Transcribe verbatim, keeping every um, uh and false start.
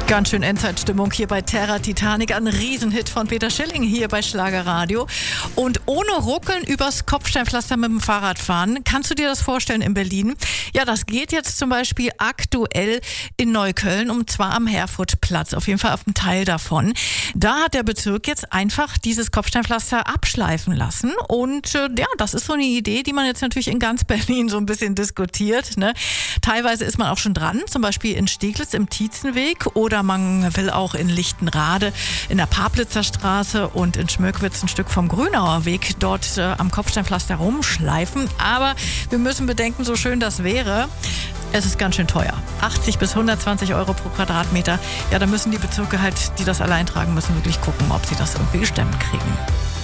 Ganz schön Endzeitstimmung hier bei Terra Titanic. Ein Riesenhit von Peter Schilling hier bei Schlagerradio. Und ohne Ruckeln übers Kopfsteinpflaster mit dem Fahrrad fahren. Kannst du dir das vorstellen in Berlin? Ja, das geht jetzt zum Beispiel aktuell in Neukölln, und zwar am Herfurtplatz. Auf jeden Fall auf einem Teil davon. Da hat der Bezirk jetzt einfach dieses Kopfsteinpflaster abschleifen lassen. Und äh, ja, das ist so eine Idee, die man jetzt natürlich in ganz Berlin so ein bisschen diskutiert. Ne? Teilweise ist man auch schon dran, zum Beispiel in Steglitz im Tietzenweg, oder man will auch in Lichtenrade in der Pablitzer Straße und in Schmöckwitz ein Stück vom Grünauer Weg dort äh, am Kopfsteinpflaster rumschleifen. Aber wir müssen bedenken, so schön das wäre, es ist ganz schön teuer. achtzig bis hundertzwanzig Euro pro Quadratmeter. Ja, da müssen die Bezirke halt, die das allein tragen müssen, wirklich gucken, ob sie das irgendwie gestemmt kriegen.